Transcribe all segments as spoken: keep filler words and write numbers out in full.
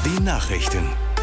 Die Nachrichten.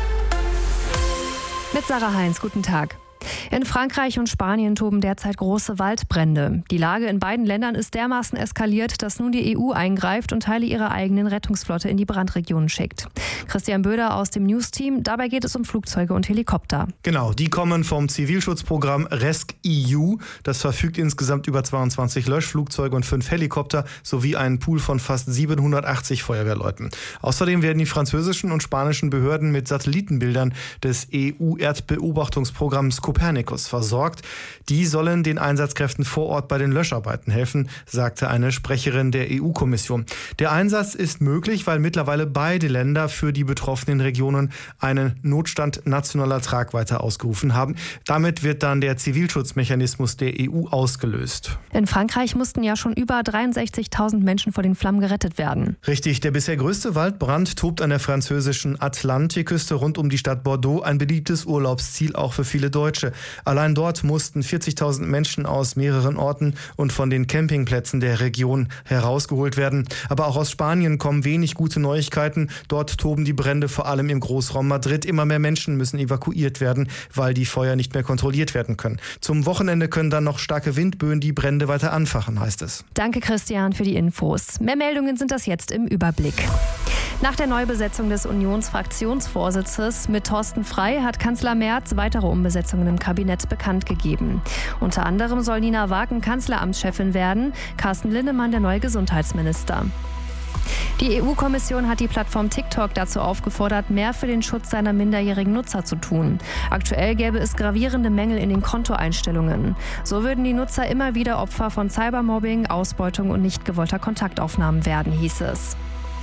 Mit Sarah Heinz, guten Tag. In Frankreich und Spanien toben derzeit große Waldbrände. Die Lage in beiden Ländern ist dermaßen eskaliert, dass nun die E U eingreift und Teile ihrer eigenen Rettungsflotte in die Brandregionen schickt. Christian Böder aus dem News-Team. Dabei geht es um Flugzeuge und Helikopter. Genau, die kommen vom Zivilschutzprogramm rescEU. Das verfügt insgesamt über zweiundzwanzig Löschflugzeuge und fünf Helikopter sowie einen Pool von fast siebenhundertachtzig Feuerwehrleuten. Außerdem werden die französischen und spanischen Behörden mit Satellitenbildern des E U-Erdbeobachtungsprogramms Copernicus versorgt. Die sollen den Einsatzkräften vor Ort bei den Löscharbeiten helfen, sagte eine Sprecherin der E U-Kommission. Der Einsatz ist möglich, weil mittlerweile beide Länder für die betroffenen Regionen einen Notstand nationaler Tragweite ausgerufen haben. Damit wird dann der Zivilschutzmechanismus der E U ausgelöst. In Frankreich mussten ja schon über dreiundsechzigtausend Menschen vor den Flammen gerettet werden. Richtig, der bisher größte Waldbrand tobt an der französischen Atlantikküste rund um die Stadt Bordeaux, ein beliebtes Urlaubsziel auch für viele Deutsche. Allein dort mussten vierzigtausend Menschen aus mehreren Orten und von den Campingplätzen der Region herausgeholt werden. Aber auch aus Spanien kommen wenig gute Neuigkeiten. Dort toben die Brände vor allem im Großraum Madrid. Immer mehr Menschen müssen evakuiert werden, weil die Feuer nicht mehr kontrolliert werden können. Zum Wochenende können dann noch starke Windböen die Brände weiter anfachen, heißt es. Danke, Christian, für die Infos. Mehr Meldungen sind das jetzt im Überblick. Nach der Neubesetzung des Unionsfraktionsvorsitzes mit Thorsten Frey hat Kanzler Merz weitere Umbesetzungen im Kabinett bekannt gegeben. Unter anderem soll Nina Wagen Kanzleramtschefin werden, Carsten Linnemann der neue Gesundheitsminister. Die E U-Kommission hat die Plattform TikTok dazu aufgefordert, mehr für den Schutz seiner minderjährigen Nutzer zu tun. Aktuell gäbe es gravierende Mängel in den Kontoeinstellungen. So würden die Nutzer immer wieder Opfer von Cybermobbing, Ausbeutung und nicht gewollter Kontaktaufnahmen werden, hieß es.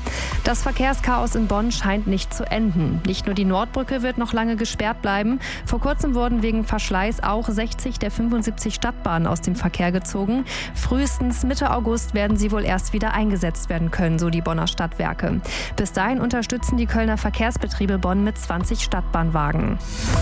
Das Verkehrschaos in Bonn scheint nicht zu enden. Nicht nur die Nordbrücke wird noch lange gesperrt bleiben. Vor kurzem wurden wegen Verschleiß auch sechzig der fünfundsiebzig Stadtbahnen aus dem Verkehr gezogen. Frühestens Mitte August werden sie wohl erst wieder eingesetzt werden können, so die Bonner Stadtwerke. Bis dahin unterstützen die Kölner Verkehrsbetriebe Bonn mit zwanzig Stadtbahnwagen.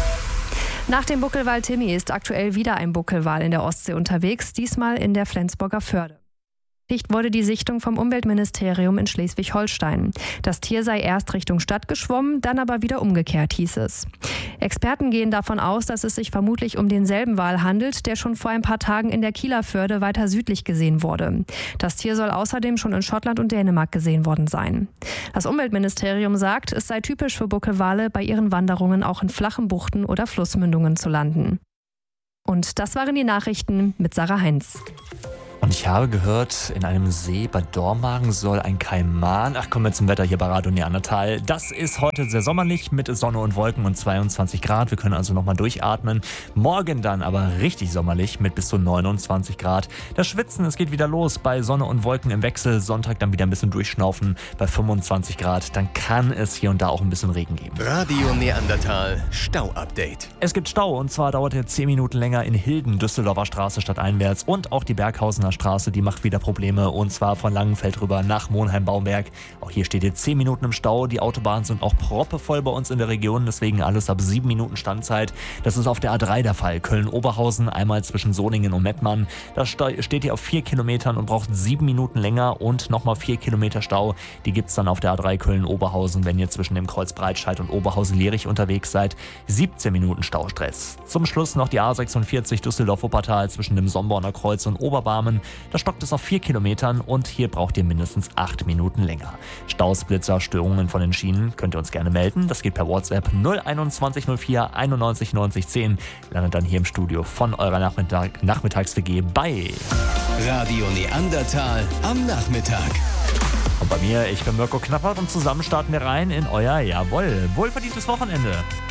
Nach dem Buckelwal Timmy ist aktuell wieder ein Buckelwal in der Ostsee unterwegs, diesmal in der Flensburger Förde. Wurde die Sichtung vom Umweltministerium in Schleswig-Holstein. Das Tier sei erst Richtung Stadt geschwommen, dann aber wieder umgekehrt, hieß es. Experten gehen davon aus, dass es sich vermutlich um denselben Wal handelt, der schon vor ein paar Tagen in der Kieler Förde weiter südlich gesehen wurde. Das Tier soll außerdem schon in Schottland und Dänemark gesehen worden sein. Das Umweltministerium sagt, es sei typisch für Buckelwale, bei ihren Wanderungen auch in flachen Buchten oder Flussmündungen zu landen. Und das waren die Nachrichten mit Sarah Heinz. Und ich habe gehört, in einem See bei Dormagen soll ein Kaiman... Ach, kommen wir zum Wetter hier bei Radio Neandertal. Das ist heute sehr sommerlich mit Sonne und Wolken und zweiundzwanzig Grad. Wir können also nochmal durchatmen. Morgen dann aber richtig sommerlich mit bis zu neunundzwanzig Grad. Das Schwitzen, es geht wieder los bei Sonne und Wolken im Wechsel. Sonntag dann wieder ein bisschen durchschnaufen bei fünfundzwanzig Grad. Dann kann es hier und da auch ein bisschen Regen geben. Radio Neandertal Stau-Update. Es gibt Stau und zwar dauert er zehn Minuten länger in Hilden, Düsseldorfer Straße stadteinwärts und auch die Berghausener Straße, die macht wieder Probleme und zwar von Langenfeld rüber nach Monheim-Baumberg. Auch hier steht jetzt zehn Minuten im Stau. Die Autobahnen sind auch proppevoll bei uns in der Region, deswegen alles ab sieben Minuten Standzeit. Das ist auf der A drei der Fall. Köln-Oberhausen, einmal zwischen Solingen und Mettmann. Das steht hier auf vier Kilometern und braucht sieben Minuten länger und nochmal vier Kilometer Stau. Die gibt es dann auf der A drei Köln-Oberhausen, wenn ihr zwischen dem Kreuz Breitscheid und Oberhausen-Lierich unterwegs seid. siebzehn Minuten Staustress. Zum Schluss noch die A sechsundvierzig Düsseldorf-Wuppertal zwischen dem Somborner Kreuz und Oberbarmen. Da stockt es auf vier Kilometern und hier braucht ihr mindestens acht Minuten länger. Staus, Blitzer, Störungen von den Schienen könnt ihr uns gerne melden. Das geht per WhatsApp null einundzwanzig null vier einundneunzig neunzig zehn. Landet dann hier im Studio von eurer Nachmittag Nachmittags-W G bei Radio Neandertal am Nachmittag. Und bei mir, ich bin Mirko Knappert und zusammen starten wir rein in euer, jawohl, wohlverdientes Wochenende.